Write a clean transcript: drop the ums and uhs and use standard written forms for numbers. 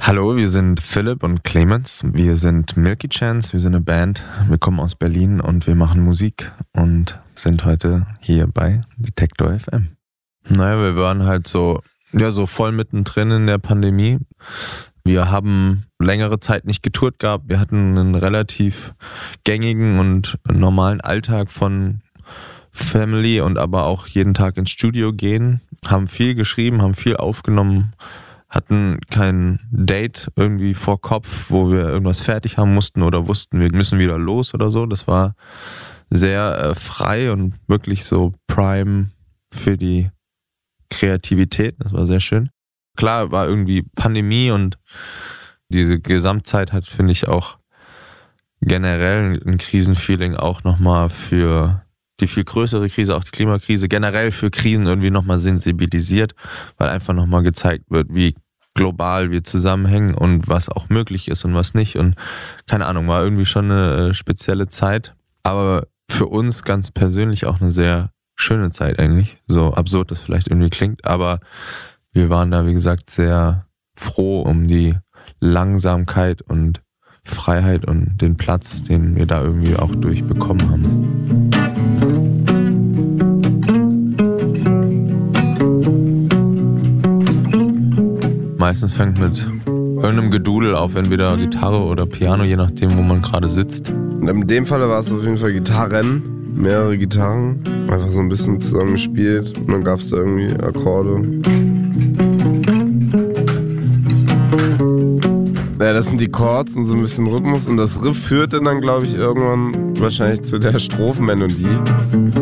Hallo, wir sind Philipp und Clemens. Wir sind Milky Chance, wir sind eine Band. Wir kommen aus Berlin und wir machen Musik und sind heute hier bei Detektor FM. Naja, wir waren halt so voll mittendrin in der Pandemie. Wir haben längere Zeit nicht getourt gehabt. Wir hatten einen relativ gängigen und normalen Alltag von Family und aber auch jeden Tag ins Studio gehen. Haben viel geschrieben, haben viel aufgenommen, hatten kein Date irgendwie vor Kopf, wo wir irgendwas fertig haben mussten oder wussten, wir müssen wieder los oder so. Das war sehr frei und wirklich so prime für die Kreativität. Das war sehr schön. Klar, war irgendwie Pandemie und diese Gesamtzeit hat, finde ich, auch generell ein Krisenfeeling auch nochmal für die viel größere Krise, auch die Klimakrise, generell für Krisen irgendwie nochmal sensibilisiert, weil einfach nochmal gezeigt wird, wie global wir zusammenhängen und was auch möglich ist und was nicht. Und keine Ahnung, war irgendwie schon eine spezielle Zeit, aber für uns ganz persönlich auch eine sehr schöne Zeit eigentlich. So absurd das vielleicht irgendwie klingt, aber wir waren da, wie gesagt, sehr froh um die Langsamkeit und Freiheit und den Platz, den wir da irgendwie auch durchbekommen haben. Meistens fängt mit irgendeinem Gedudel auf, entweder Gitarre oder Piano, je nachdem, wo man gerade sitzt. In dem Fall war es auf jeden Fall Gitarren, mehrere Gitarren, einfach so ein bisschen zusammen gespielt und dann gab es irgendwie Akkorde. Ja, das sind die Chords und so ein bisschen Rhythmus und das Riff führte dann, glaube ich, irgendwann wahrscheinlich zu der Strophenmelodie.